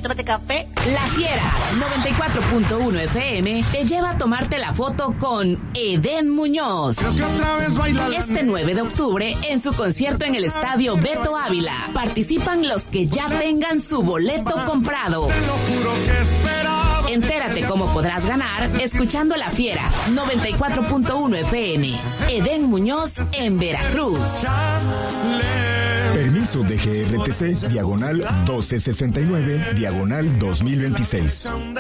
tómate café. La Fiera 94.1 FM te lleva a tomarte la foto con Edén Muñoz. Este 9 de octubre en su concierto en el Estadio Beto Ávila. Participan los que ya tengan su boleto comprado. Entérate cómo podrás ganar escuchando La Fiera 94.1 FM. Edén Muñoz en Veracruz. Permiso de GRTC, diagonal 1269, diagonal 2026.